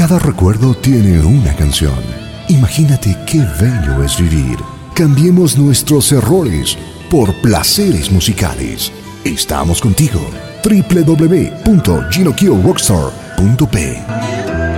Cada recuerdo tiene una canción. Imagínate qué bello es vivir. Cambiemos nuestros errores por placeres musicales. Estamos contigo. www.GinoKioRockstar.p